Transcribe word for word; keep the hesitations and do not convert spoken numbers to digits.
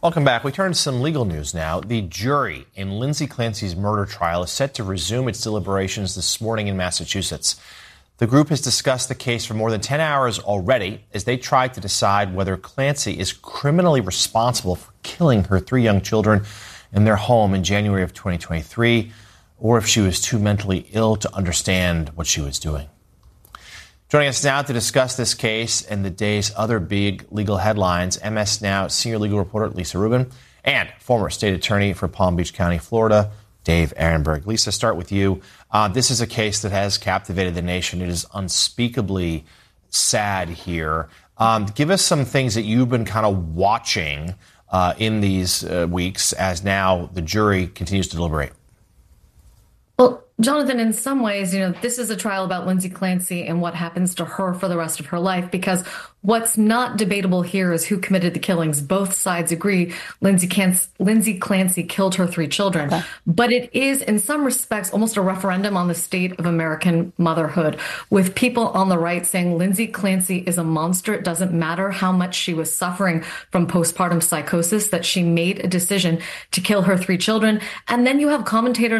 Welcome back. We turn to some legal news now. The jury in Lindsay Clancy's murder trial is set to resume its deliberations this morning in Massachusetts. The group has discussed the case for more than ten hours already as they try to decide whether Clancy is criminally responsible for killing her three young children in their home in January of twenty twenty-three, or if she was too mentally ill to understand what she was doing. Joining us now to discuss this case and the day's other big legal headlines, M S Now senior legal reporter Lisa Rubin and former state attorney for Palm Beach County, Florida, Dave Aronberg. Lisa, start with you. Uh, this is a case that has captivated the nation. It is unspeakably sad here. Um, give us some things that you've been kind of watching uh, in these uh, weeks as now the jury continues to deliberate. Well, Jonathan, in some ways, you know, this is a trial about Lindsay Clancy and what happens to her for the rest of her life, because what's not debatable here is who committed the killings. Both sides agree Lindsay, Can- Lindsay Clancy killed her three children. Okay. But it is, in some respects, almost a referendum on the state of American motherhood, with people on the right saying Lindsay Clancy is a monster. It doesn't matter how much she was suffering from postpartum psychosis, that she made a decision to kill her three children. And then you have commentators